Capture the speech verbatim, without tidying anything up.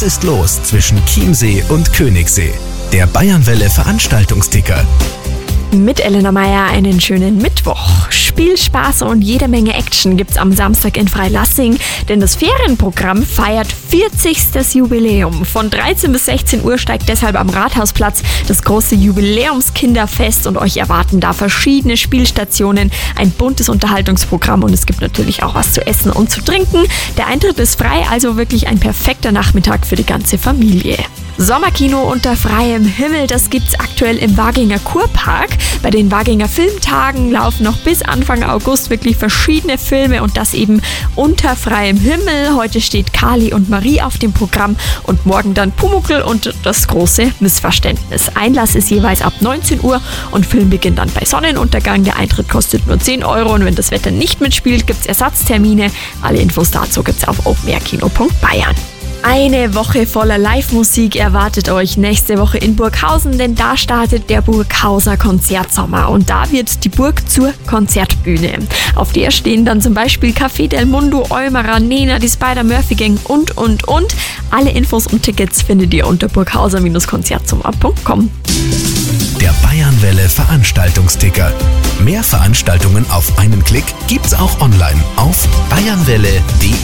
Was ist los zwischen Chiemsee und Königssee? Der Bayernwelle Veranstaltungsticker. Mit Elena Meyer einen schönen Mittwoch. Spiel, Spaß und jede Menge Action gibt's am Samstag in Freilassing, denn das Ferienprogramm feiert vierzigstes Jubiläum. Von dreizehn bis sechzehn Uhr steigt deshalb am Rathausplatz das große Jubiläumskinderfest und euch erwarten da verschiedene Spielstationen, ein buntes Unterhaltungsprogramm und es gibt natürlich auch was zu essen und zu trinken. Der Eintritt ist frei, also wirklich ein perfekter Nachmittag für die ganze Familie. Sommerkino unter freiem Himmel, das gibt's aktuell im Waginger Kurpark. Bei den Waginger Filmtagen laufen noch bis Anfang August wirklich verschiedene Filme und das eben unter freiem Himmel. Heute steht Kali und Marie auf dem Programm und morgen dann Pumuckl und das große Missverständnis. Einlass ist jeweils ab neunzehn Uhr und Film beginnt dann bei Sonnenuntergang. Der Eintritt kostet nur zehn Euro und wenn das Wetter nicht mitspielt, gibt's Ersatztermine. Alle Infos dazu gibt's auf openairkino punkt bayern. Eine Woche voller Live-Musik erwartet euch nächste Woche in Burghausen, denn da startet der Burghauser Konzertsommer und da wird die Burg zur Konzertbühne. Auf der stehen dann zum Beispiel Café del Mundo, Eumerer, Nena, die Spider-Murphy-Gang und, und, und. Alle Infos und Tickets findet ihr unter burghauser konzertsommer punkt com. Der Bayernwelle Veranstaltungsticker. Mehr Veranstaltungen auf einen Klick gibt's auch online auf bayernwelle punkt de.